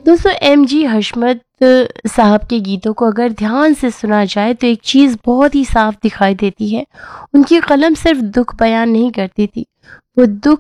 दोस्तों एमजी हशमत साहब के गीतों को अगर ध्यान से सुना जाए तो एक चीज़ बहुत ही साफ दिखाई देती है। उनकी कलम सिर्फ दुख बयान नहीं करती थी, वो दुख